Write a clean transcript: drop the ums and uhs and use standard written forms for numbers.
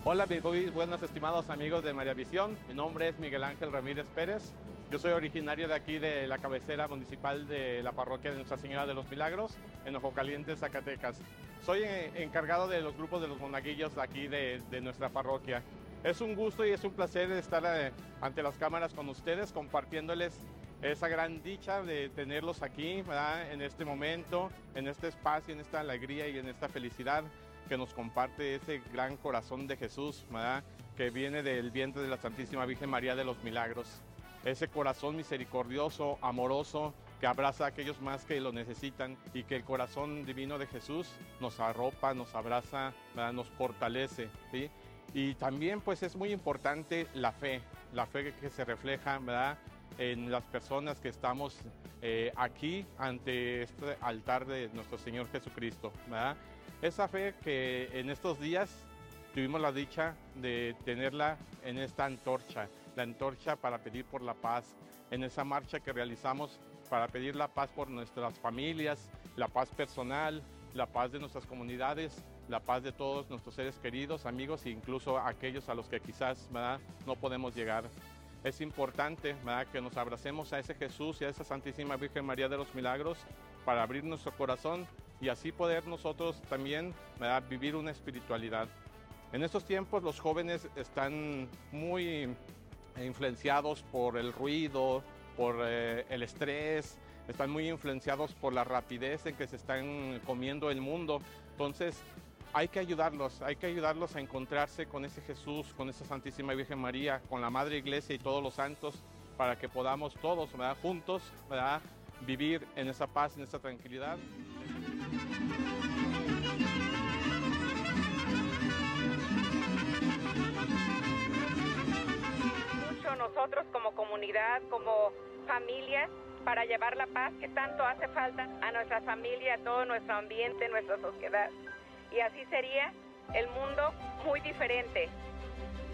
Hola, muy buenos estimados amigos de María Visión. Mi nombre es Miguel Ángel Ramírez Pérez. Yo soy originario de aquí de la cabecera municipal de la parroquia de Nuestra Señora de los Milagros, en Ojo Caliente, Zacatecas. Soy encargado de los grupos de los monaguillos aquí de nuestra parroquia. Es un gusto y es un placer estar ante las cámaras con ustedes, compartiéndoles esa gran dicha de tenerlos aquí, ¿verdad? En este momento, en este espacio, en esta alegría y en esta felicidad que nos comparte ese gran corazón de Jesús, ¿verdad? Que viene del vientre de la Santísima Virgen María de los Milagros. Ese corazón misericordioso, amoroso, que abraza a aquellos más que lo necesitan, y que el corazón divino de Jesús nos arropa, nos abraza, ¿verdad? Nos fortalece, ¿sí? Y también pues es muy importante la fe que se refleja, ¿verdad? En las personas que estamos aquí ante este altar de nuestro Señor Jesucristo, ¿verdad? Esa fe que en estos días tuvimos la dicha de tenerla en esta antorcha, la antorcha para pedir por la paz, en esa marcha que realizamos para pedir la paz por nuestras familias, la paz personal, la paz de nuestras comunidades, la paz de todos nuestros seres queridos, amigos e incluso aquellos a los que quizás, ¿verdad?, no podemos llegar. Es importante, ¿verdad?, que nos abracemos a ese Jesús y a esa Santísima Virgen María de los Milagros para abrir nuestro corazón y así poder nosotros también, ¿verdad?, vivir una espiritualidad. En estos tiempos los jóvenes están muy influenciados por el ruido, por el estrés, están muy influenciados por la rapidez en que se están comiendo el mundo. Entonces hay que ayudarlos a encontrarse con ese Jesús, con esa Santísima Virgen María, con la Madre Iglesia y todos los santos, para que podamos todos, ¿verdad?, juntos, ¿verdad?, vivir en esa paz, en esa tranquilidad. Mucho nosotros como comunidad, como familias, para llevar la paz que tanto hace falta a nuestra familia, a todo nuestro ambiente, nuestra sociedad. Y así sería el mundo muy diferente.